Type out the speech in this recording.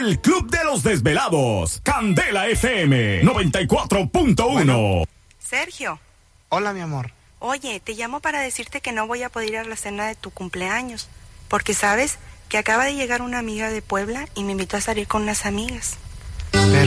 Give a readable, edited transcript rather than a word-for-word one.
El Club de los Desvelados. Candela FM 94.1. Bueno. Sergio. Hola, mi amor. Oye, te llamo para decirte que no voy a poder ir a la cena de tu cumpleaños. Porque sabes que acaba de llegar una amiga de Puebla y me invitó a salir con unas amigas.